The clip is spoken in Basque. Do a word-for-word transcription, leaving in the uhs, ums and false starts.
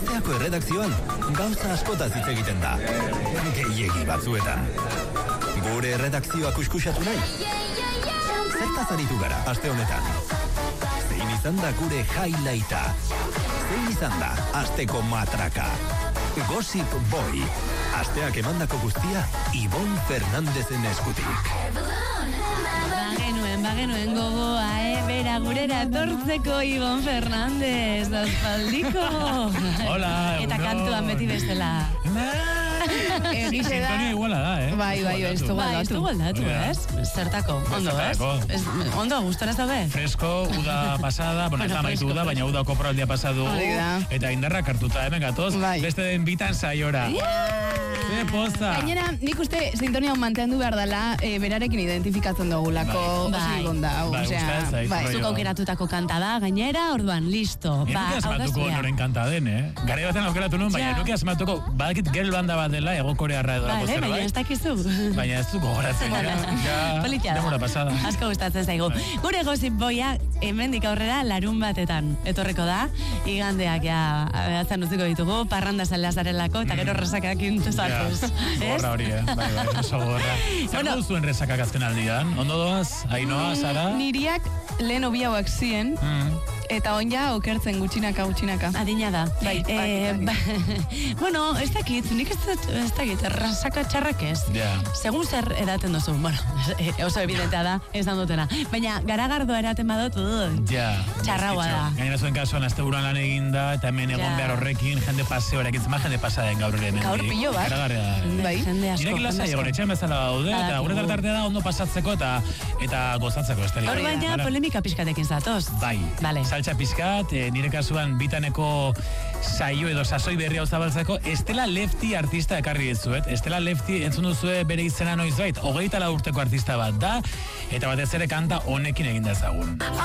Gazteako erredakzioan gauza askotaz hitz egiten da. Gehiegi batzuetan. Gure erredakzioa kuskusatu nahi? Zertaz aritu gara, aste honetan. Zein izan da gure highlighta? Zein izan da asteko matraka? Gossip Boy. Asteak emandako guztia Ibon Fernandezen eskutik. Bagenuen, bagenuen gogoa, eh? Bera gurera tortzeko Ibon Fernandez, dauzpaldiko. Hola, Eta egunon. kantuan beti bestela. Sintonia iguala da, eh? Bai, bai, ez dugu Bai, ez aldatu. dugu aldatu, Oida. ez? Zertako, ondo, ez? Zertako. Ez- Ondo, gustora zaude? Fresko, uda pasada, bueno, ez da Bueno, maitu fresko, da, baina uda kopraldia pasadu. Hori da. Eta indarrak hartuta, hemen gatoz, Bai. beste den bitan saiora. Ze poza. Gainera, nik uste sintonia hon mantendu behar dela, e, berarekin identifikatzen dugulako, Bai. oso ibon da. Bai, osea, gustatzen zait, bai. rollo. Zuk aukeratutako kanta da, gainera, orduan, listo. Ni Ba, nuke hau da asmatuko zurea. noren kanta den, eh? Gare baten aukeratu nun, baina Ja. nuke asmatuko, badakit girl banda bat dela, ego korearra edo lako Vale, baina ez zerbait. dakizu. Baina ez du gogoratzen, ja. Ja, Politia da. demora pasada. Asko gustatzen zaigu. Bai. Gure Gossip Boya hemendik aurrera larun batetan etorriko da. Igandeak ja atzan utziko ditugu, parranda salazarelako eta gero resakakin tuzatuz. Ja, gogorra hori, eh? Bai, bai, oso gogorra. Zer Bueno. bueno, zuen resakak azken aldian? Ondo doaz? Ainoa, Sara? Niriak lehen obi hauak ziren, Mm. eta onja okertzen gutxinaka, gutxinaka. Adina da. Bai, Eh, bai, ba- bueno, ez dakit, nik ez dut, ez dakit, rasaka txarrak ez. Ja. Segun zer edaten duzu, bueno, eh, oso evidentea da, ez dan dutena. Baina, garagardoa eraten badut, uh, Ja. Txarraua Bizkitxo. da. Gainera zuen kasuan, azte buruan lan eginda, eta hemen egon Ja. behar horrekin, jende paseo erakitzen, ma jende pasaden gaur ere hemen. Gaur pilo bat. Bai. jende asko. Nirekin lasai jende egon, asko. etxean bezala daude, eta Badakigu. gure tartartea da ondo pasatzeko eta eta gozatzeko. Ez Hor baina polemika pixkatekin zatoz. Bai, Vale. saltza pizkat, e, nire kasuan bitaneko saio edo sasoi berri hau zabaltzeko, Estela Lefty artista ekarri dizuet. Estela Lefty entzun duzue bere izena noizbait, hogeita lau urteko artista bat da, eta batez ere kanta honekin egin dezagun.